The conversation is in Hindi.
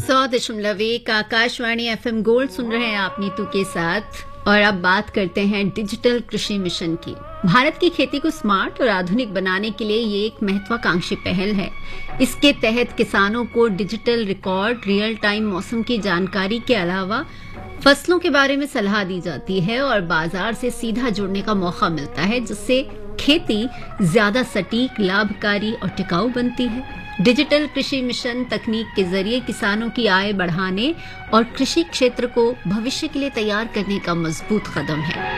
100.1 आकाशवाणी FM गोल्ड सुन रहे हैं आप नीतू के साथ। और अब बात करते हैं डिजिटल कृषि मिशन की। भारत की खेती को स्मार्ट और आधुनिक बनाने के लिए ये एक महत्वाकांक्षी पहल है। इसके तहत किसानों को डिजिटल रिकॉर्ड, रियल टाइम मौसम की जानकारी के अलावा फसलों के बारे में सलाह दी जाती है और बाजार से सीधा जुड़ने का मौका मिलता है, जिससे खेती ज्यादा सटीक, लाभकारी और टिकाऊ बनती है। डिजिटल कृषि मिशन तकनीक के जरिए किसानों की आय बढ़ाने और कृषि क्षेत्र को भविष्य के लिए तैयार करने का मजबूत कदम है।